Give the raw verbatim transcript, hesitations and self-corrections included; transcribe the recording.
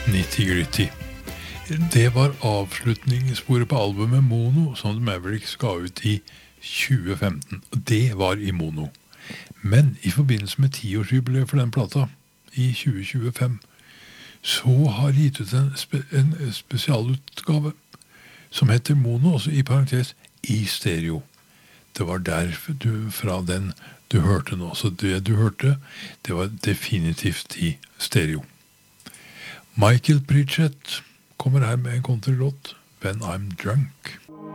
Nitty-gritty. Det var avslutningssporet på albumet Mono, som The Mavericks ga ut i tjue femten. Det var i mono. Men i forbindelse med tiårsjubileet for den plata, i tjue tjuefem, så har de gitt ut en, spe, en spesialutgave som heter Mono, også i parentes, i stereo. Det var derfor du, fra den du hørte nå. Så det du hørte, det var definitivt i stereo. Michael Pritchett kommer her med en countrylåt, When I'm Drunk.